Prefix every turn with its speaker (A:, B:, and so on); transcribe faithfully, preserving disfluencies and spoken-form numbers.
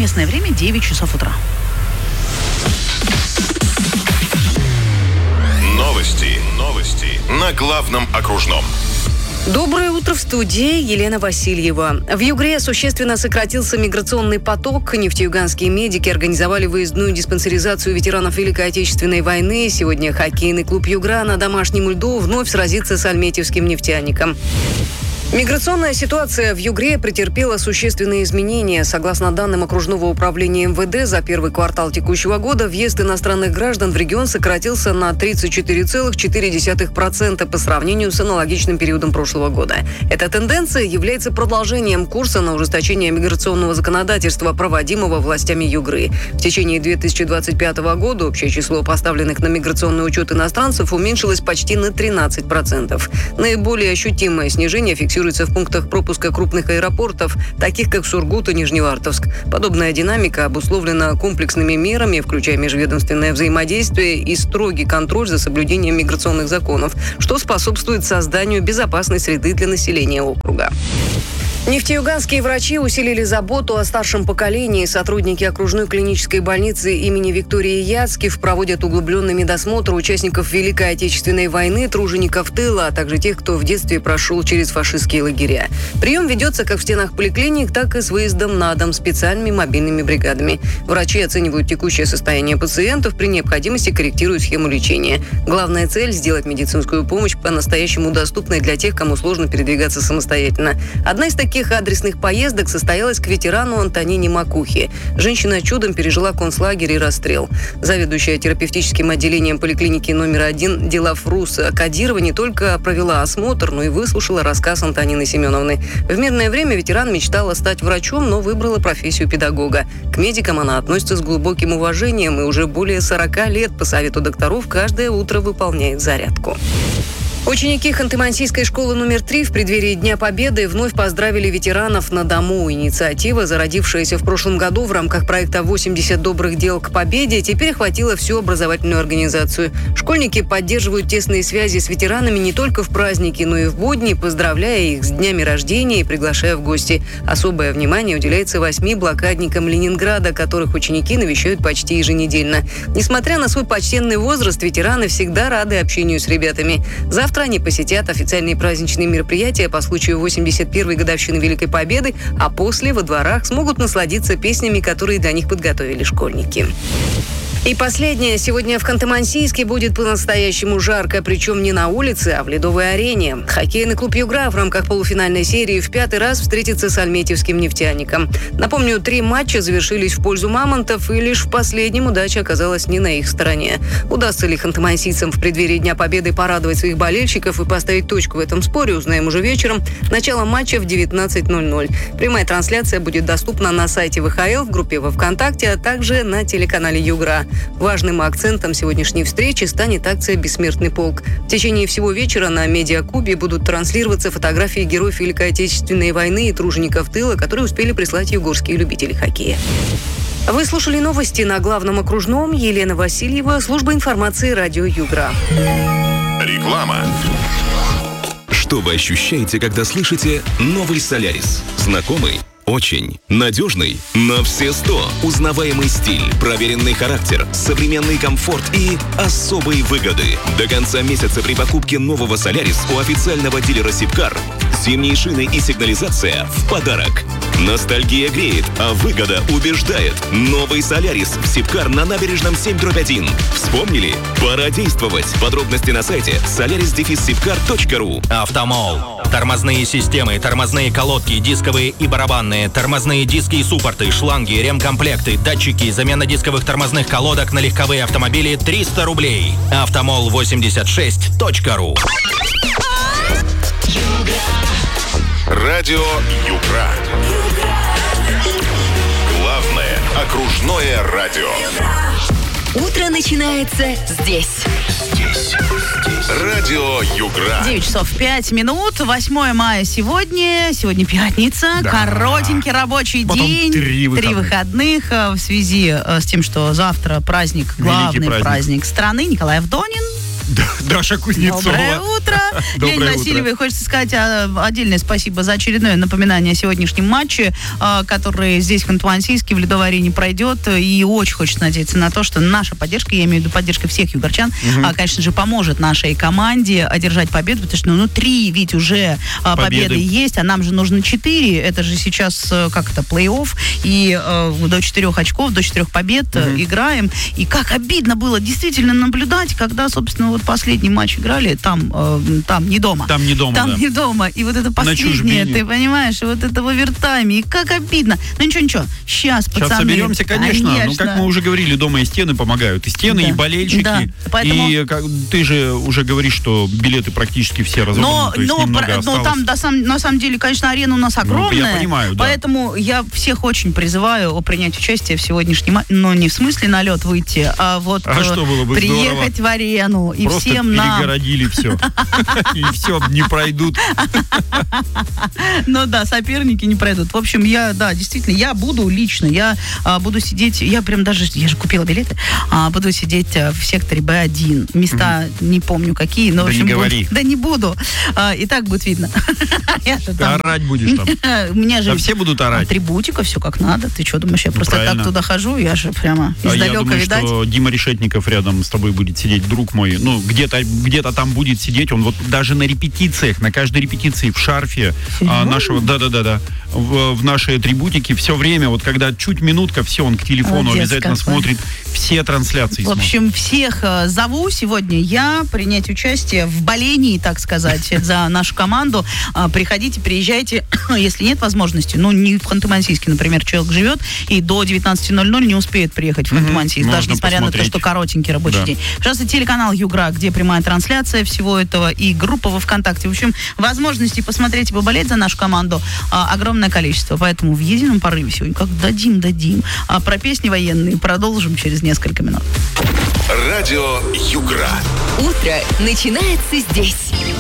A: Местное время девять часов утра.
B: Новости. Новости на главном окружном.
C: Доброе утро, в студии Елена Васильева. В Югре существенно сократился миграционный поток. Нефтеюганские медики организовали выездную диспансеризацию ветеранов Великой Отечественной войны. Сегодня хоккейный клуб «Югра» на домашнем льду вновь сразится с альметьевским нефтяником. Миграционная ситуация в Югре претерпела существенные изменения. Согласно данным Окружного управления эм вэ дэ, за первый квартал текущего года въезд иностранных граждан в регион сократился на тридцать четыре целых четыре десятых процента по сравнению с аналогичным периодом прошлого года. Эта тенденция является продолжением курса на ужесточение миграционного законодательства, проводимого властями Югры. В течение две тысячи двадцать пятого года общее число поставленных на миграционный учет иностранцев уменьшилось почти на тринадцать процентов. Наиболее ощутимое снижение фиксируется в пунктах пропуска крупных аэропортов, таких как Сургут и Нижневартовск. Подобная динамика обусловлена комплексными мерами, включая межведомственное взаимодействие и строгий контроль за соблюдением миграционных законов, что способствует созданию безопасной среды для населения округа. Нефтеюганские врачи усилили заботу о старшем поколении. Сотрудники окружной клинической больницы имени Виктории Яцкив проводят углубленный медосмотр участников Великой Отечественной войны, тружеников тыла, а также тех, кто в детстве прошел через фашистские лагеря. Прием ведется как в стенах поликлиник, так и с выездом на дом специальными мобильными бригадами. Врачи оценивают текущее состояние пациентов, при необходимости корректируют схему лечения. Главная цель – сделать медицинскую помощь по-настоящему доступной для тех, кому сложно передвигаться самостоятельно. Одна из таких адресных поездок состоялась к ветерану Антонине Макухе. Женщина чудом пережила концлагерь и расстрел. Заведующая терапевтическим отделением поликлиники номер один Дилафрус Кадирова не только провела осмотр, но и выслушала рассказ Антонины Семеновны. В мирное время ветеран мечтала стать врачом, но выбрала профессию педагога. К медикам она относится с глубоким уважением и уже более сорока лет по совету докторов каждое утро выполняет зарядку. Ученики Ханты-Мансийской школы номер три в преддверии Дня Победы вновь поздравили ветеранов на дому. Инициатива, зародившаяся в прошлом году в рамках проекта «восемьдесят добрых дел к победе», теперь охватила всю образовательную организацию. Школьники поддерживают тесные связи с ветеранами не только в праздники, но и в будни, поздравляя их с днями рождения и приглашая в гости. Особое внимание уделяется восьми блокадникам Ленинграда, которых ученики навещают почти еженедельно. Несмотря на свой почтенный возраст, ветераны всегда рады общению с ребятами. Завтра они посетят официальные праздничные мероприятия по случаю восемьдесят первой годовщины Великой Победы, а после во дворах смогут насладиться песнями, которые для них подготовили школьники. И последнее. Сегодня в Ханты-Мансийске будет по-настоящему жарко, причем не на улице, а в ледовой арене. Хоккейный клуб «Югра» в рамках полуфинальной серии в пятый раз встретится с альметьевским нефтяником. Напомню, три матча завершились в пользу мамонтов, и лишь в последнем удача оказалась не на их стороне. Удастся ли ханты-мансийцам в преддверии Дня Победы порадовать своих болельщиков и поставить точку в этом споре, узнаем уже вечером. Начало матча в девятнадцать ноль ноль. Прямая трансляция будет доступна на сайте вэ ха эл, в группе во ВКонтакте, а также на телеканале «Югра». Важным акцентом сегодняшней встречи станет акция «Бессмертный полк». В течение всего вечера на Медиакубе будут транслироваться фотографии героев Великой Отечественной войны и тружеников тыла, которые успели прислать югорские любители хоккея. Вы слушали новости на главном окружном. Елена Васильева, служба информации радио «Югра».
B: Реклама.
D: Что вы ощущаете, когда слышите «Новый Солярис»? Знакомый? Очень. Надежный? На все сто. Узнаваемый стиль, проверенный характер, современный комфорт и особые выгоды. До конца месяца при покупке нового «Солярис» у официального дилера «Сибкар» зимние шины и сигнализация в подарок. Ностальгия греет, а выгода убеждает. Новый «Солярис» в «Сибкар» на набережном семь дробь один. Вспомнили? Пора действовать. Подробности на сайте солярис дефис сибкар точка ру.
E: Автомол. Тормозные системы, тормозные колодки, дисковые и барабанные, тормозные диски и суппорты, шланги, ремкомплекты, датчики, замена дисковых тормозных колодок на легковые автомобили триста рублей. автомол восемьдесят шесть точка ру.
B: Радио «Югра». Главное окружное радио.
F: Утро начинается здесь.
B: Здесь. Здесь. Радио «Югра».
A: девять часов пять минут. восьмое мая сегодня. Сегодня пятница.
G: Да.
A: Коротенький рабочий
G: Потом
A: день.
G: три выходных.
A: Три выходных в связи с тем, что завтра праздник, главный
G: праздник.
A: праздник страны. Николай Авдонин.
G: Даша Кузнецова.
A: Доброе утро. Лень
G: Доброе
A: Васильевой.
G: утро.
A: Хочется сказать а, отдельное спасибо за очередное напоминание о сегодняшнем матче, а, который здесь в Ханты-Мансийске в Ледовой арене пройдет. И очень хочется надеяться на то, что наша поддержка, я имею в виду поддержка всех югорчан, угу. а, конечно же, поможет нашей команде одержать победу, потому что, ну, три ведь уже а, победы. победы есть, а нам же нужно четыре. Это же сейчас, как это, плей-офф. И а, до четырех очков, до четырех побед угу. играем. И как обидно было действительно наблюдать, когда, собственно, вот последний матч играли, там, э, там не дома.
G: Там не дома,
A: Там
G: да.
A: не дома. И вот это последнее, ты понимаешь, и вот это в овертайме. И как обидно. Ну ничего, ничего. Сейчас, пацаны.
G: Сейчас соберемся, конечно. конечно. Ну, как мы уже говорили, дома и стены помогают. И стены, да. и болельщики. Да. Поэтому... И как, ты же уже говоришь, что билеты практически все разобраны. Но, то есть но, про, но там, да, сам, на самом деле, конечно, арена у нас огромная. Ну, я понимаю, да.
A: Поэтому я всех очень призываю принять участие в сегодняшнем матче. Но не в смысле на лед выйти, а вот
G: а что было бы
A: приехать
G: здорово.
A: в арену. И
G: просто
A: всем нам...
G: перегородили все. И все, не пройдут.
A: Ну да, соперники не пройдут. В общем, я, да, действительно, я буду лично, я а, буду сидеть, я прям даже, я же купила билеты, а, буду сидеть а, в секторе бэ один. Места mm-hmm. не помню какие, но,
G: да
A: в общем,
G: не говори.
A: Буду, да не буду. А, и так будет видно.
G: Ты орать будешь там.
A: Мне же
G: да все будут орать.
A: Атрибутика, все как надо. Ты что, думаешь, я просто
G: правильно.
A: так туда хожу, я же пряма
G: а
A: издалека,
G: я думаю,
A: видать.
G: что Дима Решетников рядом с тобой будет сидеть, друг мой. Ну, где-то, где-то там будет сидеть. Он вот даже на репетициях, на каждой репетиции в шарфе а, нашего, да-да-да-да, в, в нашей атрибутике все время, вот когда чуть минутка, все, он к телефону молодец, обязательно какой. Смотрит все трансляции.
A: В общем, смотрит. Всех э, зову сегодня я принять участие в болении, так сказать, за нашу команду. Э, приходите, приезжайте, если нет возможности, ну, не в Ханты-Мансийске, например, человек живет и до девятнадцати ноль-ноль не успеет приехать в Ханты-Мансийск, даже несмотря посмотреть. На то, что коротенький рабочий да. день. Пожалуйста, телеканал Югра, где прямая трансляция всего этого, и группа во ВКонтакте. В общем, возможностей посмотреть и поболеть за нашу команду а, огромное количество. Поэтому в едином порыве сегодня как дадим, дадим. А про песни военные продолжим через несколько минут.
B: Радио Югра.
F: Утро начинается здесь.